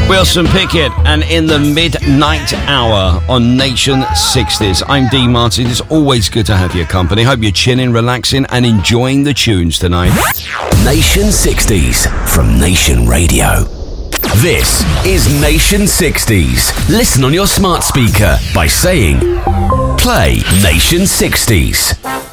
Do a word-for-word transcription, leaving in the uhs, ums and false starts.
Wilson Pickett, and in the midnight hour on Nation sixties. I'm Dee Martin. It's always good to have your company. Hope you're chilling, relaxing, and enjoying the tunes tonight. Nation sixties from Nation Radio. This is Nation sixties. Listen on your smart speaker by saying, play Nation sixties.